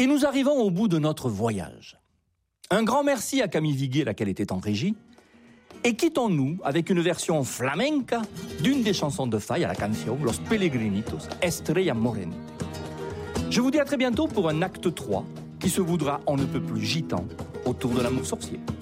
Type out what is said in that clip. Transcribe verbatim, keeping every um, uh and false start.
Et nous arrivons au bout de notre voyage. Un grand merci à Camille Viguier, laquelle était en régie, et quittons-nous avec une version flamenca d'une des chansons de Fay à la canción Los Pelegrinitos, Estrella Morente. Je vous dis à très bientôt pour un acte trois qui se voudra on ne peut plus gitan autour de l'amour sorcier.